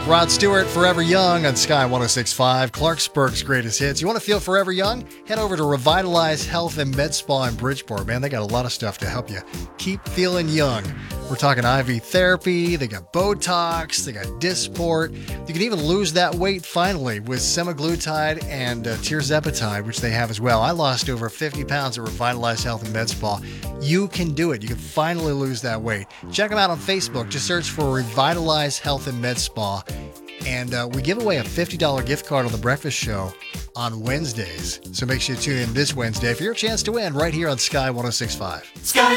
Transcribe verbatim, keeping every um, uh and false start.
Rod Stewart, Forever Young on Sky one oh six point five, Clarksburg's greatest hits. You want to feel forever young? Head over to Revitalize Health and Med Spa in Bridgeport. Man, they got a lot of stuff to help you keep feeling young. We're talking I V therapy, they got Botox, they got Dysport. You can even lose that weight finally with semaglutide and uh, tirzepatide, which they have as well. I lost over fifty pounds at Revitalize Health and Med Spa. You can do it. You can finally lose that weight. Check them out on Facebook. Just search for Revitalize Health and Med Spa. And uh, we give away a fifty dollars gift card on The Breakfast Show on Wednesdays. So make sure you tune in this Wednesday for your chance to win right here on Sky one oh six point five. Sky